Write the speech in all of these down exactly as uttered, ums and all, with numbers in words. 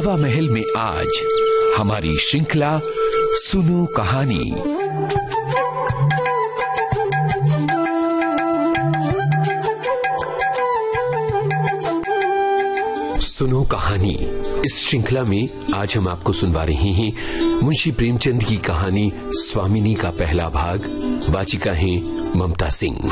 हवा महल में आज हमारी श्रृंखला सुनो कहानी। सुनो कहानी इस श्रृंखला में आज हम आपको सुनवा रहे हैं मुंशी प्रेमचंद की कहानी स्वामिनी का पहला भाग। वाचिका है ममता सिंह।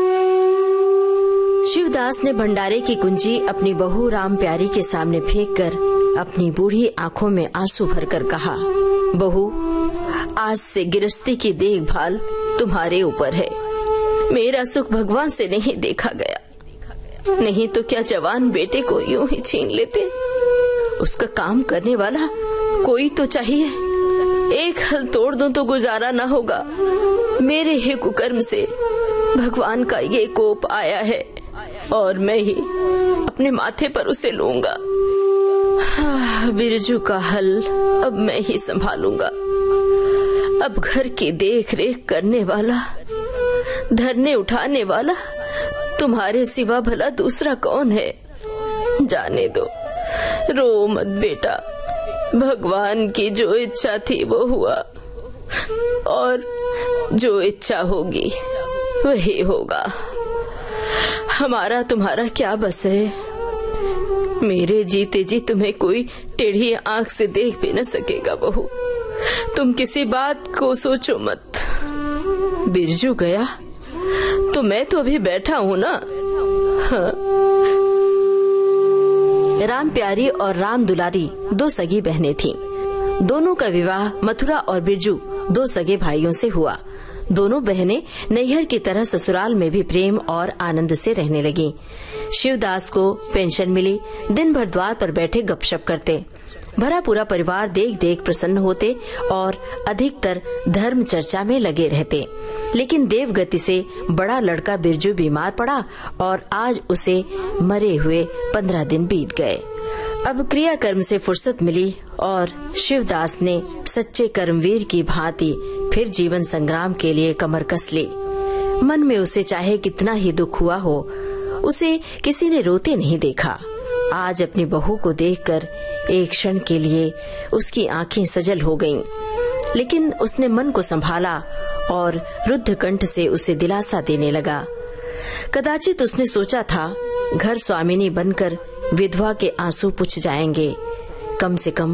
शिवदास ने भंडारे की कुंजी अपनी बहू राम प्यारी के सामने फेंककर अपनी बूढ़ी आंखों में आंसू भरकर कहा, बहू, आज से गिरस्ती की देखभाल तुम्हारे ऊपर है। मेरा सुख भगवान से नहीं देखा गया, नहीं तो क्या जवान बेटे को यूं ही छीन लेते। उसका काम करने वाला कोई तो चाहिए। एक हल तोड़ दूं तो गुजारा न होगा। मेरे ही कुकर्म से भगवान का ये कोप आया है और मैं ही अपने माथे पर उसे लूंगा। बिरजू का हल अब मैं ही संभालूंगा। अब घर की देख रेख करने वाला, धरने उठाने वाला तुम्हारे सिवा भला दूसरा कौन है। जाने दो, रो मत बेटा। भगवान की जो इच्छा थी वो हुआ और जो इच्छा होगी वही होगा। हमारा तुम्हारा क्या बस है। मेरे जीते जी तुम्हें कोई टेढ़ी आंख से देख भी न सकेगा बहू। तुम किसी बात को सोचो मत। बिरजू गया तो मैं तो अभी बैठा हूँ ना। हाँ। राम प्यारी और राम दुलारी दो सगी बहनें थीं। दोनों का विवाह मथुरा और बिरजू दो सगे भाइयों से हुआ। दोनों बहनें नैहर की तरह ससुराल में भी प्रेम और आनंद से रहने लगी। शिवदास को पेंशन मिली। दिन भर द्वार पर बैठे गपशप करते। भरा पूरा परिवार देख देख प्रसन्न होते और अधिकतर धर्म चर्चा में लगे रहते। लेकिन देवगति से बड़ा लड़का बिरजू बीमार पड़ा और आज उसे मरे हुए पंद्रह दिन बीत गए। अब क्रियाकर्म से फुर्सत मिली और शिवदास ने सच्चे कर्मवीर की भांति फिर जीवन संग्राम के लिए कमर कस ली। मन में उसे चाहे कितना ही दुख हुआ हो, उसे किसी ने रोते नहीं देखा। आज अपनी बहू को देखकर एक क्षण के लिए उसकी आंखें सजल हो गईं, लेकिन उसने मन को संभाला और रुद्ध कंठ से उसे दिलासा देने लगा। कदाचित उसने सोचा था घर स्वामिनी बनकर विधवा के आंसू पुछ जाएंगे। कम से कम